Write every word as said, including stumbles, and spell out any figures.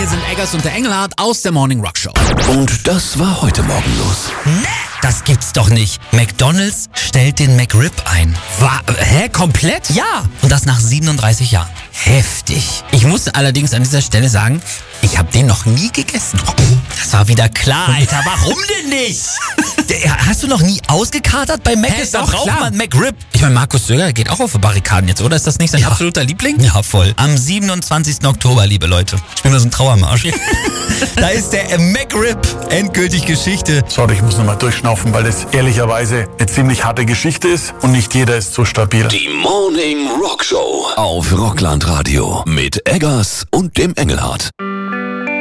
Hier sind Eggers und der Engelhardt aus der Morning Rock Show. Und das war heute Morgen los. Nee, das gibt's doch nicht. McDonald's stellt den McRib ein. War, hä, komplett? Ja, und das nach siebenunddreißig Jahren. Heftig. Ich musste allerdings an dieser Stelle sagen, ich habe den noch nie gegessen. Das war wieder klar, Alter. Warum denn nicht? Der, hast du noch nie ausgekatert bei Mc's? Hä, Da doch, braucht klar. man McRib. Ich meine, Markus Söger geht auch auf die Barrikaden jetzt, oder? Ist das nicht sein Ja. absoluter Liebling? Ja, voll. Am siebenundzwanzigsten Oktober, liebe Leute. Ich bin nur so ein Trauermarsch. Da ist der McRib endgültig Geschichte. Sorry, ich muss nochmal durchschnaufen, weil das ehrlicherweise eine ziemlich harte Geschichte ist und nicht jeder ist so stabil. Die Morning Rock Show auf Rockland Radio mit Eggers und dem Engelhardt.